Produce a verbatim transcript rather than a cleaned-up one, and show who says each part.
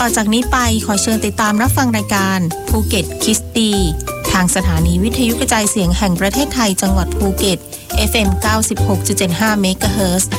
Speaker 1: อจากนี้ไปขอเชิญติดตามรับฟังรายการภูเก็ตคิสตีทางสถานีวิทยุกระจายเสียงแห่งประเทศไทยจังหวัดภูเก็ต เอฟ เอ็ม เก้าสิบหกจุดเจ็ดห้า เมกะเฮิรตซ์